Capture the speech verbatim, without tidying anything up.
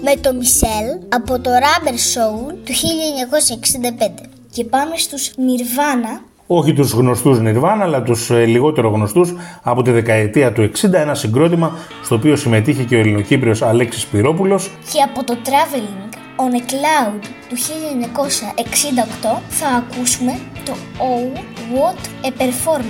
με το Μισελ από το Rubber Soul του χίλια εννιακόσια εξήντα πέντε. Και πάμε στους Nirvana. Όχι τους γνωστούς Nirvana, αλλά τους ε, λιγότερο γνωστούς από τη δεκαετία του εξήντα, ένα συγκρότημα στο οποίο συμμετείχε και ο Ελληνοκύπριος Αλέξης Πυρόπουλος. Και από το Traveling on a Cloud του χίλια εννιακόσια εξήντα οκτώ θα ακούσουμε το Oh What a Performance.